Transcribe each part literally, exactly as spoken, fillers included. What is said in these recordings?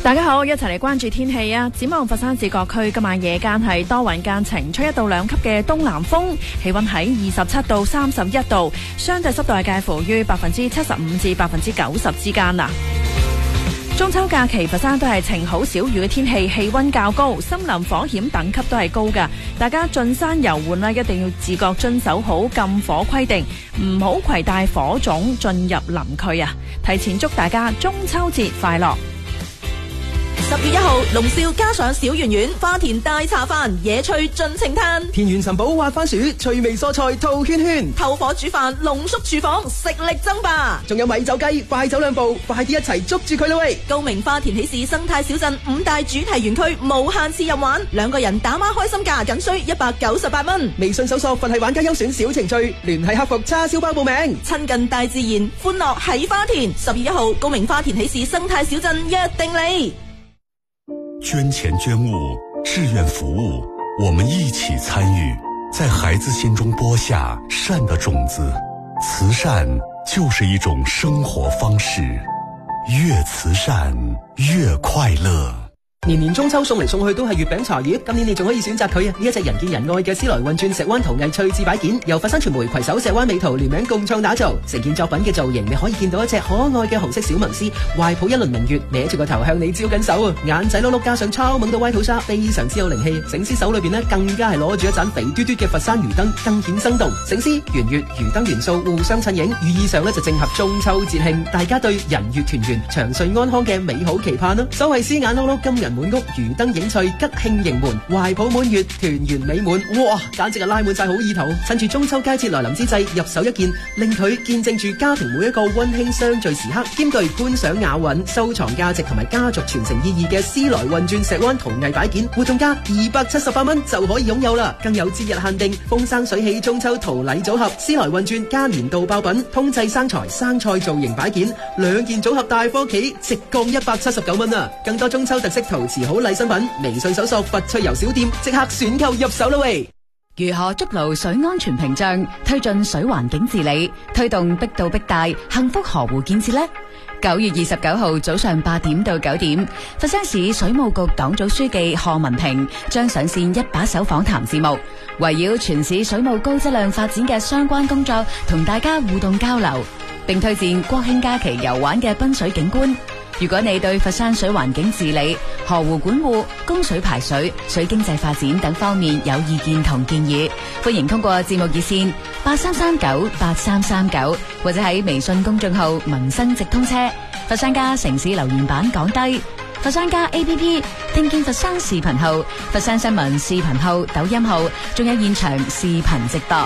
大家好，一齊嚟關注天氣啊！展望佛山市各區今晚夜間係多雲間晴，吹一到兩級嘅東南風，氣溫喺二十七到三十一度，相對濕度係介乎於百分之七十五至百分之九十之間啊！中秋假期佛山都係晴好少雨嘅天氣，氣溫較高，森林火險等級都係高㗎。大家進山遊玩啦，一定要自覺遵守好禁火規定，唔好攜帶火種進入林區啊！提前祝大家中秋節快樂！ 十月一號，龍少加上小圓圓，花田大茶飯，野趣盡情嘆； 田園尋寶滑番薯，趣味蔬菜套圈圈， 透火煮飯，濃縮廚房，食力爭霸。 仲有米酒雞，快走兩步，快啲一齊捉住佢啦喂！ 高明花田喜事生態小鎮五大主題園區無限次任玩，兩個人打孖開心價僅需一百九十八蚊。 微信搜索佛系玩家優選小程序，聯繫客服叉燒包報名。 親近大自然，歡樂喺花田。十月一號，高明花田喜事生態小鎮約定你。 捐錢捐物，志願服務，我們一起參與，在孩子心中播下善的種子。慈善就是一種生活方式，越慈善越快樂。 年年中秋送嚟送去都係月餅茶葉，今年你仲可以選擇佢啊！呢一隻人見人愛嘅獅來運轉石灣陶藝趣致擺件，由佛山傳媒攜手石灣美圖聯名共創打造。成件作品嘅造型，你可以見到一隻可愛嘅紅色小萌獅，懷抱一輪明月，歪住個頭向你招緊手啊！眼仔碌碌加上超萌到歪土沙，非常之有靈氣。醒獅手裏邊呢，更加係攞住一盞肥嘟嘟嘅佛山魚燈，更顯生動。醒獅、圓月、魚燈元素互相襯影，寓意上呢就正合中秋節慶，大家對人月團圓、長歲安康嘅美好期盼啦！所謂獅眼碌碌，金人滿屋，魚燈影翠，吉慶迎門，懷抱滿月，團圓美滿。哇，簡直係拉滿晒好意頭！趁住中秋佳節來臨之際，入手一件，令佢見證住家庭每一個溫馨相聚時刻，兼具觀賞雅韻、收藏價值同埋家族傳承意義嘅獅來運轉石灣陶藝擺件，活動價二百七十八蚊就可以擁有啦！更有節日限定風生水起中秋陶禮組合，獅來運轉加年度爆品，通濟生財生菜造型擺件，兩件組合大貨企，直降一百七十九蚊啊！更多中秋特色陶瓷好禮新品，微信搜索佛趣遊小店，即刻選購入手啦喂！ 如何築牢水安全屏障，推進水環境治理，推動碧到碧大幸福河湖建設呢？九月二十九號早上八點到九點，佛山市水務局黨組書記賀文平將上線一把手訪談節目，圍繞全市水務高質量發展嘅相關工作，同大家互動交流，並推薦國慶假期遊玩嘅濱水景觀。如果你對佛山水環境治理、河湖管護、供水排水、水經濟發展等方面有意見同建議，歡迎通過節目熱線八三三九八三三九，或者喺微信公眾號民生直通車、佛山家城市留言板講低、佛山家 A P P、聽見佛山視頻號、佛山新聞視頻號、抖音號，仲有現場視頻直播。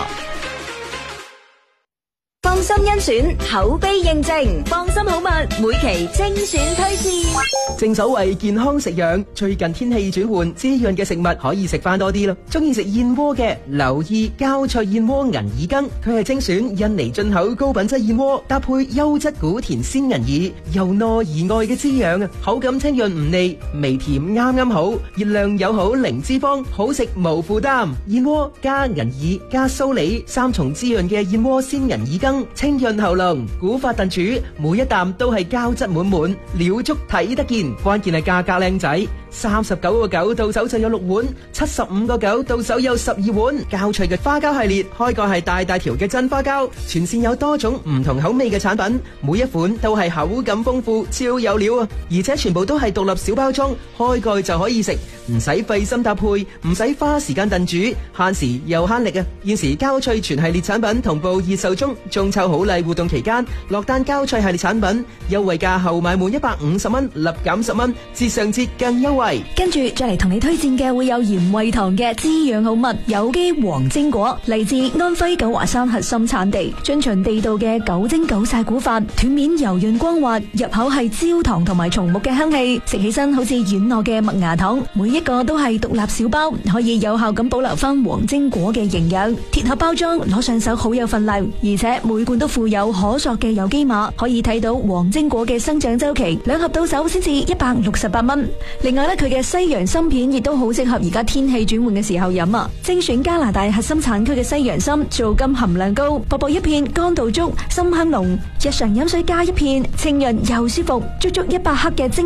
放心甄選，口碑認證，放心好物，每期精選推薦。 正所謂健康食養，最近天氣轉換，滋潤嘅食物可以食翻多啲咯。中意食燕窩嘅，留意膠脆燕窩銀耳羹，佢係精選印尼進口高品質燕窩，搭配優質古田鮮銀耳，由內而外嘅滋養啊，口感清潤唔膩，微甜啱啱好，熱量友好零脂肪，好食無負擔。燕窩加銀耳加蘇梨，三重滋潤嘅燕窩鮮銀耳羹。清潤喉嚨，古法燉煮，每一啖都係膠質滿滿，料足睇得見。關鍵係價格靚仔，三十九個九到手就有六碗，七十五個九到手有十二碗。膠脆嘅花膠系列，開蓋係大大條嘅真花膠，全線有多種唔同口味嘅產品，每一款都係口感豐富，超有料啊！而且全部都係獨立小包裝，開蓋就可以食，唔使費心搭配，唔使花時間燉煮，慳時又慳力啊！現時膠脆全系列產品同步熱售中，中秋好禮活動期間，落單膠脆系列產品優惠價後買滿一百五十蚊，立減十蚊，折上折更優惠。 跟住再嚟同你推薦嘅會有鹽惠堂嘅滋養好物有機黃精果，嚟自安徽九華山核心產地，遵循地道嘅九蒸九曬古法，斷面柔潤光滑，入口係焦糖同埋松木嘅香氣，食起身好似軟糯嘅麥芽糖，每一個都係獨立小包，可以有效咁保留翻黃精果嘅營養。鐵盒包裝攞上手好有份量，而且每罐都附有可塑嘅有機碼，可以睇到黃精果嘅生長周期，兩盒到手先至一百六十八蚊。另外咧，佢嘅西洋參片亦都好適合而家天氣轉換嘅時候飲啊！精選加拿大核心產區嘅西洋參，皂苷含量高，薄薄一片，乾度足，深香濃，日常飲水加一片，清潤又舒服，足足一百克嘅精